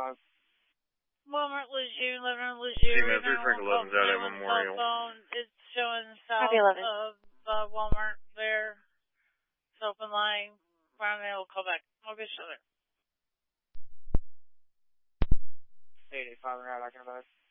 5. Walmart Lizzie, 11 Lizzie. Female 3 Frank 11's out at Memorial. Phone. It's showing south Copy 11. of Walmart there. It's open line. Finally, I'll call back. Okay, sure. 885 and right, I can advise.